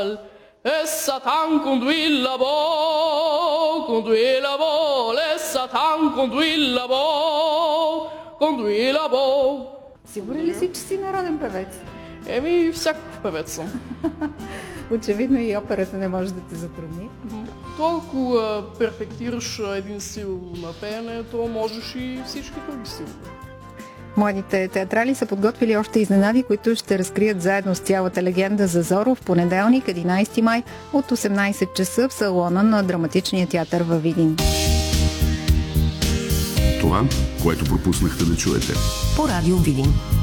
Et Satan conduit la bol, et Satan conduit la bol. Сигурен ли си, че си народен певец? Всякакъв певец съм. Очевидно и операта не може да те затрудни. Толкова перфектираш един стил на пеене, то можеш и всички други стилове. Младите театрали са подготвили още изненади, които ще разкрият заедно с цялата легенда за Зоро в понеделник, 11 май от 18 часа в салона на Драматичния театър във Видин. Това, което пропуснахте да чуете. По радио Видин.